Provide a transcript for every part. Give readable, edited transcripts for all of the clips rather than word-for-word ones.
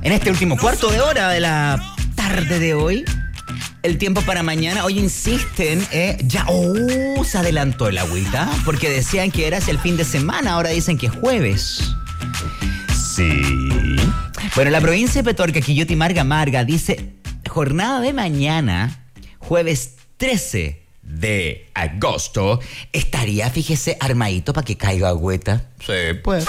En este último cuarto de hora de la tarde de hoy, el tiempo para mañana, hoy insisten, se adelantó el agüita, porque decían que era hacia el fin de semana, ahora dicen que es jueves. Sí. Bueno, la provincia de Petorca, Quillota y Marga dice, jornada de mañana, jueves 13 de agosto, estaría, fíjese, armadito para que caiga agüeta. Sí, pues.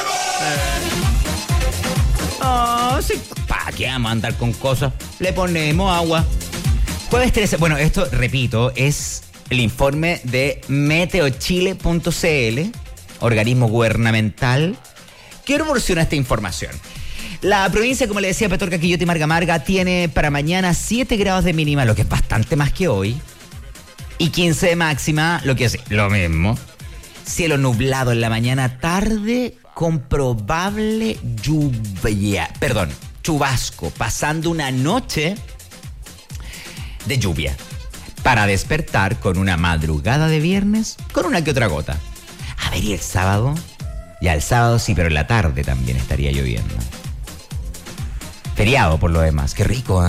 Sí. ¿Para qué vamos a andar con cosas? Le ponemos agua. Jueves 13, bueno, esto, repito, es el informe de meteochile.cl, organismo gubernamental, que proporciona esta información. La provincia, como le decía, Petorca, Quillota y Marga, tiene para mañana 7 grados de mínima, lo que es bastante más que hoy, y 15 de máxima, lo que es lo mismo. Cielo nublado en la mañana, tarde con probable chubasco, pasando una noche de lluvia, para despertar con una madrugada de viernes, con una que otra gota. A ver, ¿y el sábado? Ya el sábado sí, pero en la tarde también estaría lloviendo. Feriado por lo demás, qué rico, ¿eh?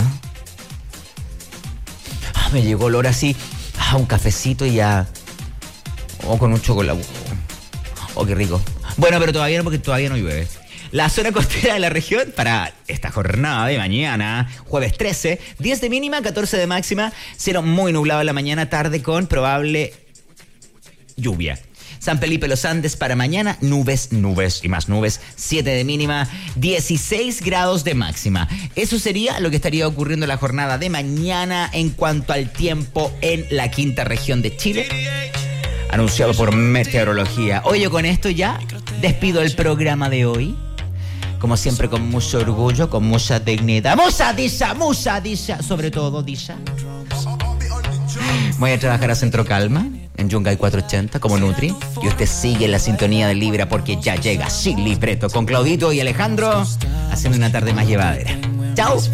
Me llegó olor así, un cafecito y ya, con un chocolate. Qué rico. Bueno, pero todavía no, porque todavía no llueve. La zona costera de la región para esta jornada de mañana, jueves 13, 10 de mínima, 14 de máxima, cielo muy nublado en la mañana, tarde con probable lluvia. San Felipe Los Andes para mañana, nubes y más nubes, 7 de mínima, 16 grados de máxima. Eso sería lo que estaría ocurriendo en la jornada de mañana en cuanto al tiempo en la quinta región de Chile, anunciado por Meteorología. Oye, con esto ya despido el programa de hoy. Como siempre, con mucho orgullo, con mucha dignidad. Musa, Disha, sobre todo, Disha. Voy a trabajar a Centro Calma, en Yungay 480, como Nutri. Y usted sigue en la sintonía de Libra, porque ya llega Sin Libreto con Claudito y Alejandro, haciendo una tarde más llevadera. ¡Chao!